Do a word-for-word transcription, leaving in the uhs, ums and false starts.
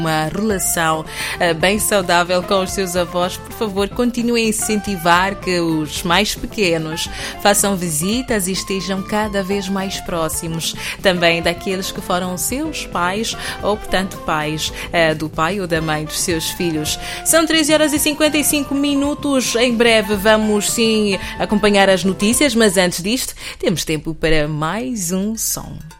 uma relação uh, bem saudável com os seus avós, por favor, continuem a incentivar que os mais pequenos façam visitas e estejam cada vez mais próximos também daqueles que foram seus pais ou, portanto, pais uh, do pai ou da mãe dos seus filhos. São treze horas e cinquenta e cinco minutos. Em breve vamos, sim, acompanhar as notícias, mas antes disto, temos tempo para mais um som.